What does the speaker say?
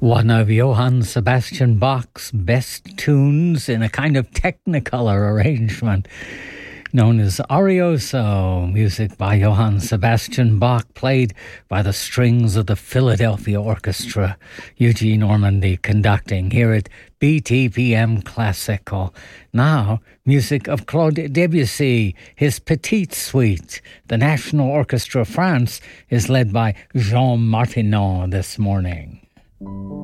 One of Johann Sebastian Bach's best tunes in a kind of technicolor arrangement known as Arioso, music by Johann Sebastian Bach, played by the strings of the Philadelphia Orchestra, Eugene Ormandy conducting here at BTPM Classical. Now, music of Claude Debussy, his Petite Suite. The National Orchestra of France is led by Jean Martineau this morning.